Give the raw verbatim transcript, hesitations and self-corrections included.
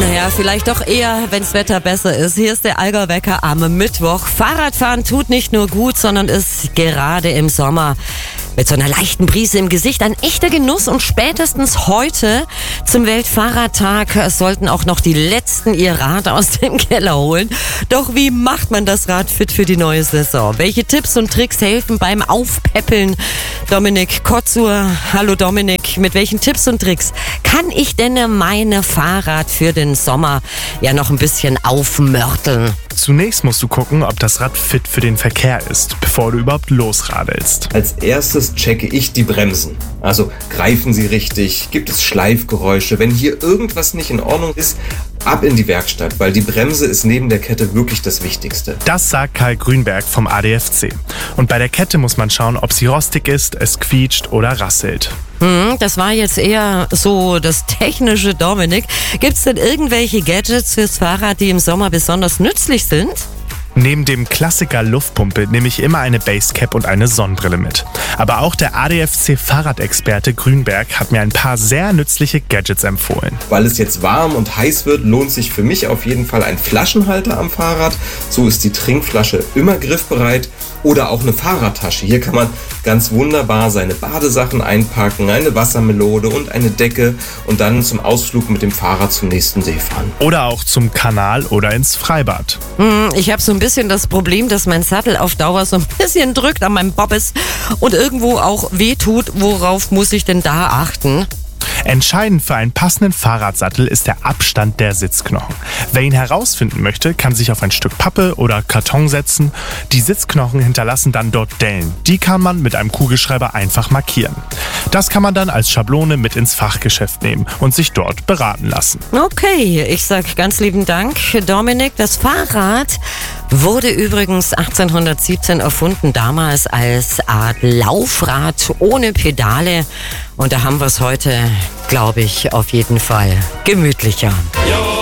Ja, vielleicht doch eher, wenns Wetter besser ist. Hier ist der Allgäu-Wecker am Mittwoch. Fahrradfahren tut nicht nur gut, sondern ist gerade im Sommer mit so einer leichten Brise im Gesicht ein echter Genuss. Und spätestens heute zum Weltfahrradtag sollten auch noch die Letzten ihr Rad aus dem Keller holen. Doch wie macht man das Rad fit für die neue Saison? Welche Tipps und Tricks helfen beim Aufpäppeln? Dominik Kotzur, hallo Dominik, mit welchen Tipps und Tricks kann ich denn meine Fahrrad für den Sommer ja noch ein bisschen aufmörteln? Zunächst musst du gucken, ob das Rad fit für den Verkehr ist, bevor du überhaupt losradelst. Als erstes checke ich die Bremsen. Also greifen sie richtig? Gibt es Schleifgeräusche? Wenn hier irgendwas nicht in Ordnung ist, ab in die Werkstatt, weil die Bremse ist neben der Kette wirklich das Wichtigste. Das sagt Karl Grünberg vom A D F C. Und bei der Kette muss man schauen, ob sie rostig ist, es quietscht oder rasselt. Hm, das war jetzt eher so das technische, Dominik. Gibt's denn irgendwelche Gadgets fürs Fahrrad, die im Sommer besonders nützlich sind? Neben dem Klassiker Luftpumpe nehme ich immer eine Basecap und eine Sonnenbrille mit. Aber auch der A D F C-Fahrradexperte Grünberg hat mir ein paar sehr nützliche Gadgets empfohlen. Weil es jetzt warm und heiß wird, lohnt sich für mich auf jeden Fall ein Flaschenhalter am Fahrrad. So ist die Trinkflasche immer griffbereit. Oder auch eine Fahrradtasche. Hier kann man ganz wunderbar seine Badesachen einpacken, eine Wassermelone und eine Decke und dann zum Ausflug mit dem Fahrrad zum nächsten See fahren. Oder auch zum Kanal oder ins Freibad. Hm, ich habe so ein bisschen das Problem, dass mein Sattel auf Dauer so ein bisschen drückt an meinem Bobbes und irgendwo auch wehtut. Worauf muss ich denn da achten? Entscheidend für einen passenden Fahrradsattel ist der Abstand der Sitzknochen. Wer ihn herausfinden möchte, kann sich auf ein Stück Pappe oder Karton setzen. Die Sitzknochen hinterlassen dann dort Dellen. Die kann man mit einem Kugelschreiber einfach markieren. Das kann man dann als Schablone mit ins Fachgeschäft nehmen und sich dort beraten lassen. Okay, ich sage ganz lieben Dank, Dominik. Das Fahrrad wurde übrigens achtzehnhundertsiebzehn erfunden, damals als Art Laufrad ohne Pedale. Und da haben wir es heute, glaube ich, auf jeden Fall gemütlicher. Jo.